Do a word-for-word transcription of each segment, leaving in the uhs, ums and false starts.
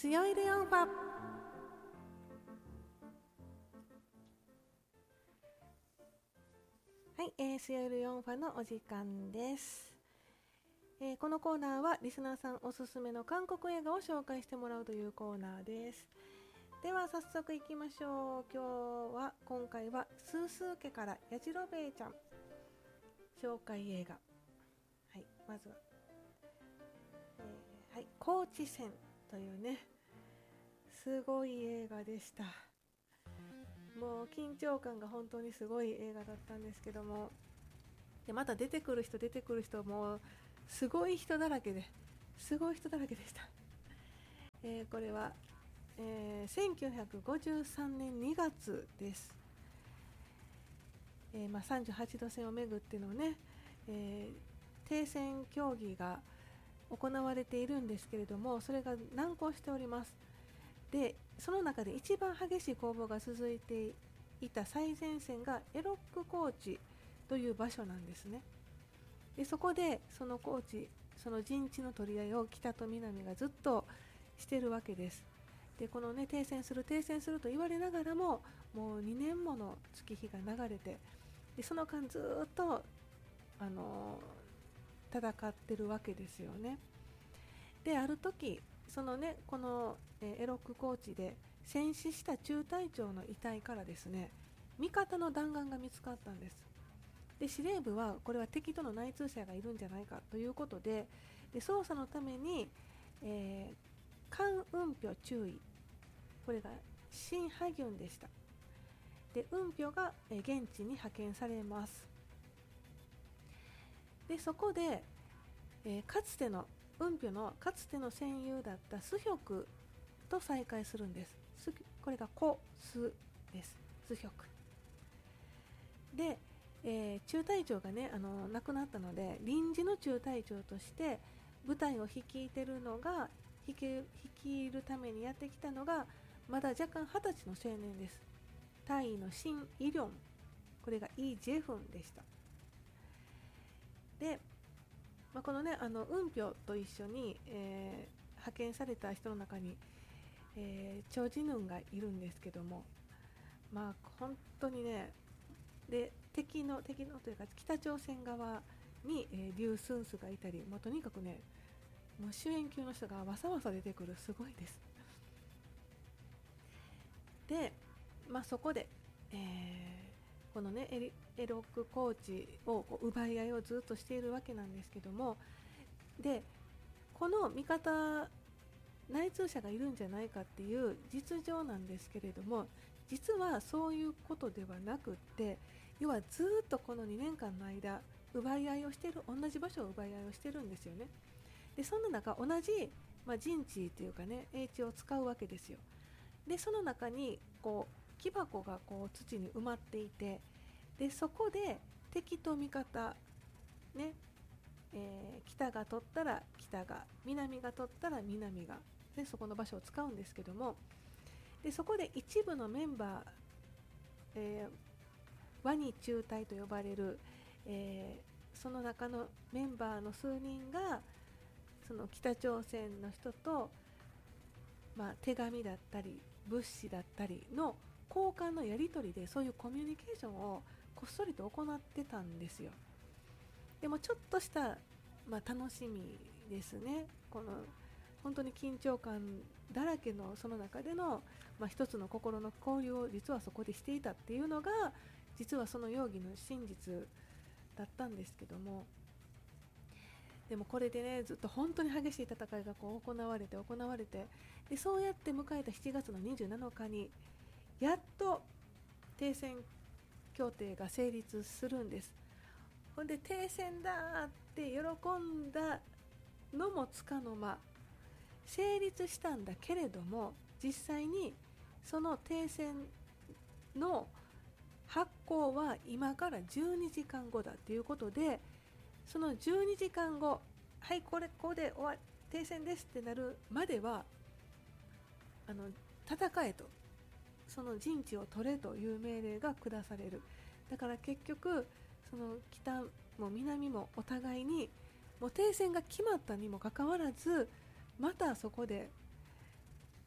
強いレオンファ。はい、えー、強いレオンファのお時間です。えー、このコーナーはリスナーさんおすすめの韓国映画を紹介してもらうというコーナーです。では早速いきましょう。今日は今回はスースー家からやじろべえちゃん紹介映画。はい、まずは、えー、はい、高知戦というね、すごい映画でした。もう緊張感が本当にすごい映画だったんですけども、でまた出てくる人出てくる人もすごい人だらけですごい人だらけでした。えー、これは、えー、せんきゅうひゃくごじゅうさんねんにがつです。えーまあ、さんじゅうはちど線をめぐってのね、えー、停戦協議が行われているんですけれども、それが難航しております。でその中で一番激しい攻防が続いていた最前線がエロック高地という場所なんですね。でそこでその高地、その陣地の取り合いを北と南がずっとしているわけです。でこのね、停戦する停戦すると言われながらももうにねんもの月日が流れて、でその間ずっとあの戦ってるわけですよね。である時そのねこの、えーエロック高地で戦死した中隊長の遺体からですね、味方の弾丸が見つかったんです。で司令部はこれは敵との内通者がいるんじゃないかということで、で捜査のために、えー、カン・ウンピョ中尉、これがシン・ハギュンでした。でウンピョが、えー現地に派遣されます。でそこで、えーかつてのウンピョのかつての戦友だったスヒョクと再会するんです。これがコスです。スヒョクで、えー中隊長がねあの亡くなったので、臨時の中隊長として部隊を率いてるのが率い率いるためにやってきたのが、まだ若干はたちの青年です。大尉のシン・イリョン、これがイ・ジェフンでした。で、まあ、このねあのウンピョと一緒に、えー派遣された人の中に、えー、チョジヌンがいるんですけども、まあ本当にね、で敵の敵のというか北朝鮮側に、えー、リュウ・スンスがいたり、もうとにかくねもう主演級の人がわさわさ出てくる、すごいです。で、まあ、そこで、えーこのねエリエロックコーチをこう奪い合いをずっとしているわけなんですけども、でこの味方内通者がいるんじゃないかっていう実情なんですけれども、実はそういうことではなくって、要はずっとこのにねんかんの間奪い合いをしている、同じ場所を奪い合いをしてるんですよね。でそんな中同じ、まあ、陣地というかね英知を使うわけですよ。でその中にこう木箱がこう土に埋まっていて、でそこで敵と味方ね、えー北が取ったら北が、南が取ったら南がでそこの場所を使うんですけども、でそこで一部のメンバー、えーワニ中隊と呼ばれる、えーその中のメンバーの数人がその北朝鮮の人と、まあ、手紙だったり物資だったりの交換のやり取りで、そういうコミュニケーションをこっそりと行ってたんですよ。でもちょっとした、まあ、楽しみですね。この本当に緊張感だらけのその中での、まあ、一つの心の交流を実はそこでしていたっていうのが、実はその容疑の真実だったんですけども、でもこれでねずっと本当に激しい戦いがこう行われて行われて、でそうやって迎えたしちがつのにじゅうなのかにやっと停戦協定が成立するんです。ほんで停戦だって喜んだのもつかの間、成立したんだけれども、実際にその停戦の発行は今からじゅうにじかんごだということで、そのじゅうにじかんご、はいこれここで終わ停戦ですってなるまではあの戦えと、その陣地を取れという命令が下される。だから結局その北も南もお互いにもう停戦が決まったにもかかわらず、またそこで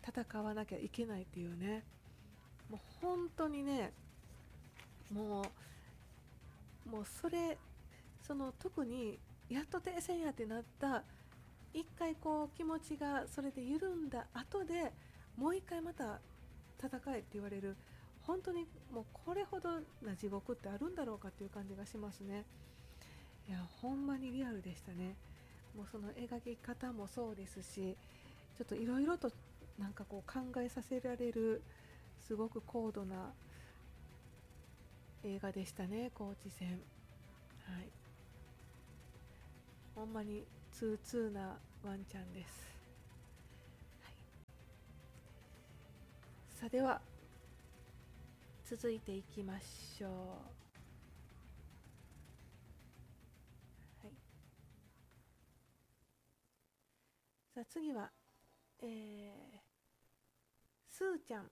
戦わなきゃいけないっていうね、もう本当にね、もうもうそれその特にやっと停戦やってなった一回こう気持ちがそれで緩んだ後でもう一回また戦えって言われる、本当にもうこれほどな地獄ってあるんだろうかっていう感じがしますね。いやほんまにリアルでしたね。もうその描き方もそうですし、ちょっといろいろとなんかこう考えさせられるすごく高度な映画でしたね、高知戦。はい、ほんまにツーツーなワンちゃんです。はい、さあでは続いていきましょう。はい、さあ次は、えー、スーちゃん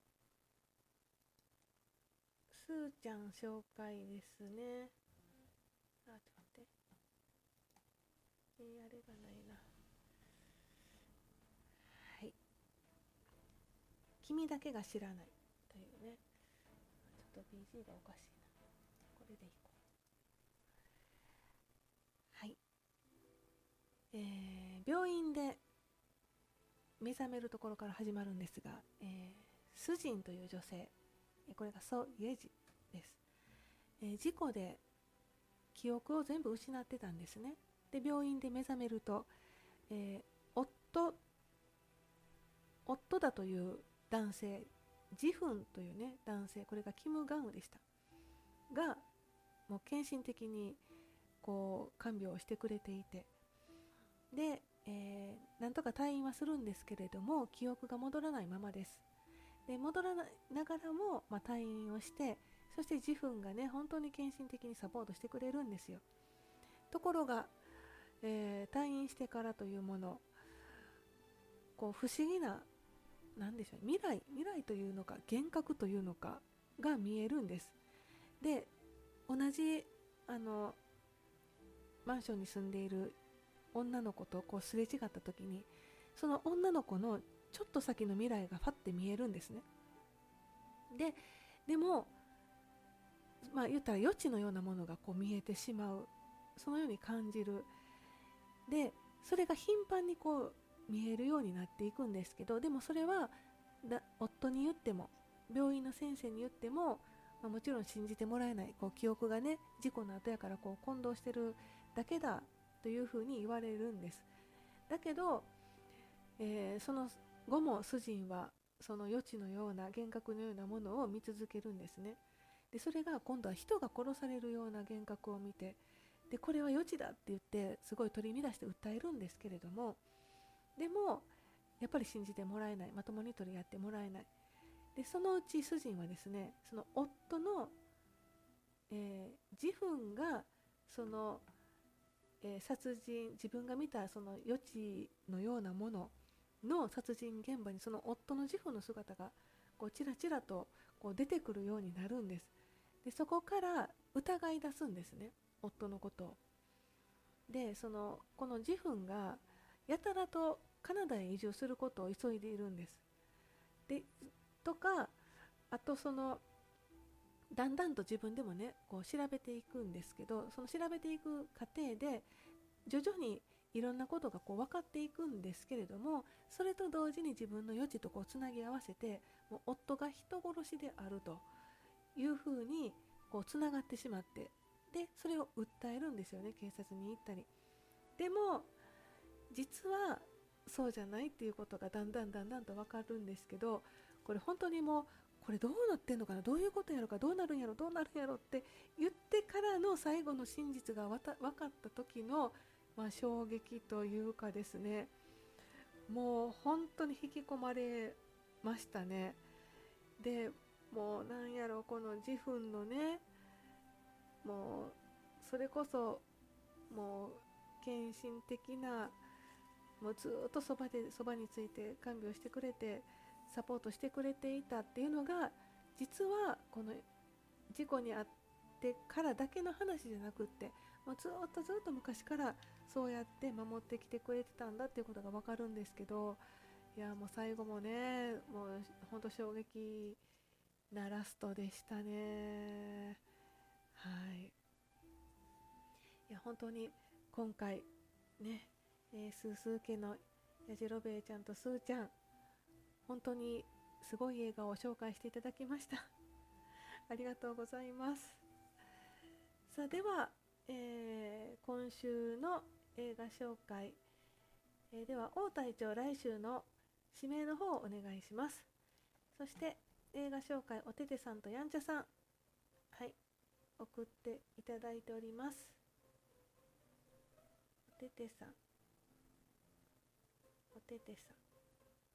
スーちゃん紹介ですね。あ、ちょっと待って、えー、あれがないな。はい、君だけが知らないというね、ちょっと ビージー がおかしいな、これでいこう。はい、えー、病院で目覚めるところから始まるんですが、えー、スジンという女性、これがソ・イェジです。えー、事故で記憶を全部失ってたんですね。で病院で目覚めると、えー、夫夫だという男性、ジフンというね男性、これがキム・ガンウでしたが、もう献身的にこう看病をしてくれていて、で、えー、なんとか退院はするんですけれども記憶が戻らないままです。で戻らながらも、まあ、退院をして、そしてジフンがね本当に献身的にサポートしてくれるんですよ。ところが、えー、退院してからというもの、こう不思議な、なんでしょう、未来未来というのか幻覚というのかが見えるんです。で同じあのマンションに住んでいる女の子とこうすれ違った時に、その女の子のちょっと先の未来がファッて見えるんですね。ででもまあ言ったら余地のようなものがこう見えてしまう、そのように感じる。でそれが頻繁にこう見えるようになっていくんですけど、でもそれはだ夫に言っても病院の先生に言っても、まあ、もちろん信じてもらえない、こう記憶がね事故の後やからこう混同してるだけだというふうに言われるんです。だけど、えーその後も主人はその余地のような幻覚のようなものを見続けるんですね。でそれが今度は人が殺されるような幻覚を見て、でこれは余地だって言ってすごい取り乱して訴えるんですけれども、でもやっぱり信じてもらえない、まともに取り合ってもらえない。でそのうち主人はですね、その夫の、えー、ジフンがその、えー殺人、自分が見たその余地のようなものの殺人現場にその夫のジフンの姿がこうチラチラとこう出てくるようになるんです。でそこから疑い出すんですね、夫のことを。でそのこのジフンがやたらとカナダへ移住することを急いでいるんです。でとか、あとそのだんだんと自分でもねこう調べていくんですけど、その調べていく過程で徐々にいろんなことがこう分かっていくんですけれども、それと同時に自分の余地とこうつなぎ合わせて、もう夫が人殺しであるというふうにこうつながってしまって、でそれを訴えるんですよね、警察に行ったり。でも実はそうじゃないっていうことがだんだんだんだんと分かるんですけど、これ本当にもうこれどうなってんのかな、どういうことやろか、どうなるんやろどうなるんやろって言ってからの最後の真実がわた分かった時の、まあ、衝撃というかですね、もう本当に引き込まれましたね。でもうなんやろ、この自分のね、もうそれこそもう献身的な、もうずっとそばでそばについて看病してくれてサポートしてくれていたっていうのが、実はこの事故に遭ってからだけの話じゃなくって、もうずっとずっと昔からそうやって守ってきてくれてたんだっていうことが分かるんですけど、 いやもう最後もね、もうほんと衝撃なラストでしたね。はい。いや本当に今回ね、えー、スースー家のやじろべえちゃんとスーちゃん、本当にすごい映画を紹介していただきました。ありがとうございます。さあでは、えー今週の映画紹介、えーでは王隊長、来週の指名の方をお願いします。そして映画紹介、おててさんとやんちゃさん、はい、送っていただいております。おててさん、おててさん